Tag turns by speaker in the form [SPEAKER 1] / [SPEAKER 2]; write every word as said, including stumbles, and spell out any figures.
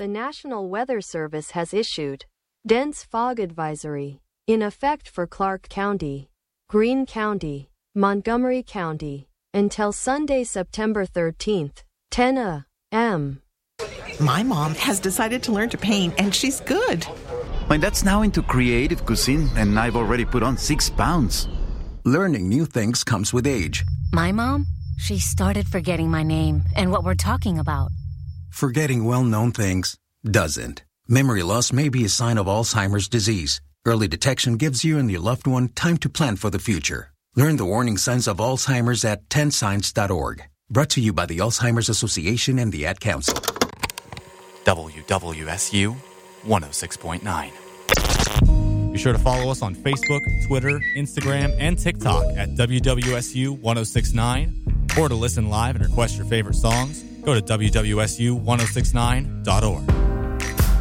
[SPEAKER 1] The National Weather Service has issued dense fog advisory in effect for Clark County, Greene County, Montgomery County, until Sunday, September thirteenth, ten a m
[SPEAKER 2] My mom has decided to learn to paint, and she's good.
[SPEAKER 3] My dad's now into creative cuisine, and I've already put on six pounds.
[SPEAKER 4] Learning new things comes with age.
[SPEAKER 5] My mom, she started forgetting my name and what we're talking about.
[SPEAKER 4] Forgetting well-known things doesn't. Memory loss may be a sign of Alzheimer's disease. Early detection gives you and your loved one time to plan for the future. Learn the warning signs of Alzheimer's at ten signs dot org. Brought to you by the Alzheimer's Association and the Ad Council.
[SPEAKER 6] W W S U one oh six point nine. Be sure to follow us on Facebook, Twitter, Instagram, and TikTok at W W S U ten sixty-nine. Or to listen live and request your favorite songs, go to W W S U ten sixty-nine dot org.